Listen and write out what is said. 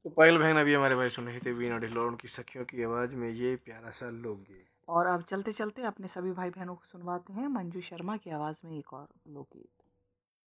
तो पायल बहन अभी हमारे भाई सुन रहे थे वीणा ढिल्लों और उनकी सखियों की आवाज़ में ये प्यारा सा लोकगीत। और अब चलते-चलते अपने सभी भाई-बहनों को सुनवाते हैं मंजू शर्मा की आवाज़ में एक और लोकगीत।